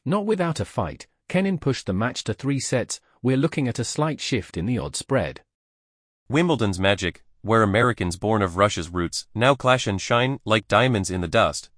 Not without a fight, Kenin pushed the match to 3 sets. We're looking at a slight shift in the odds spread. Wimbledon's magic, where Americans born of Russia's roots now clash and shine like diamonds in the dust.